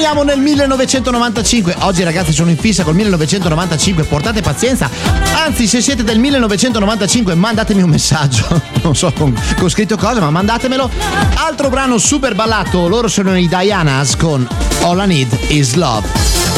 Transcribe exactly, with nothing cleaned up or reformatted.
Torniamo nel millenovecentonovantacinque. Oggi ragazzi sono in fissa col millenovecentonovantacinque, portate pazienza. Anzi, se siete del millenovecentonovantacinque mandatemi un messaggio. Non so con, con scritto cosa, ma mandatemelo. Altro brano super ballato, loro sono i Dianas con All I Need Is Love.